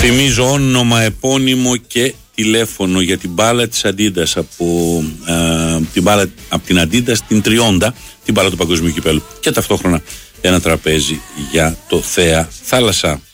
Θυμίζω όνομα, επώνυμο και τηλέφωνο για την μπάλα της Adidas από την Adidas, την 30, την μπάλα του Παγκοσμίου Κυπέλλου, και ταυτόχρονα ένα τραπέζι για το Θέα Θάλασσα.